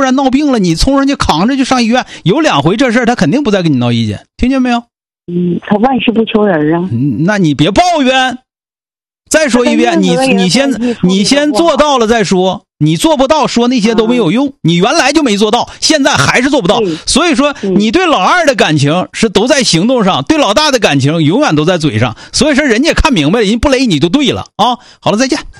然闹病了，你冲上去扛着就上医院，有2回这事儿他肯定不再跟你闹意见，听见没有？ 他万事不求人啊。 那你别抱怨。再说一遍，你先做到了再说，你做不到说那些都没有用，你原来就没做到，现在还是做不到。所以说你对老二的感情是都在行动上，对老大的感情永远都在嘴上。所以说人家也看明白了，人不勒你就对了啊。好了，再见。